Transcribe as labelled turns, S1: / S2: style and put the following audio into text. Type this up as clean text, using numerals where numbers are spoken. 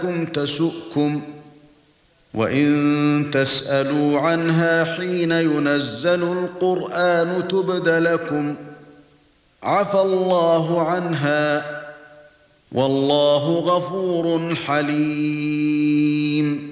S1: تسؤكم وإن تسألوا عنها حين ينزل القرآن تبد لكم عفى الله عنها والله غفور حليم.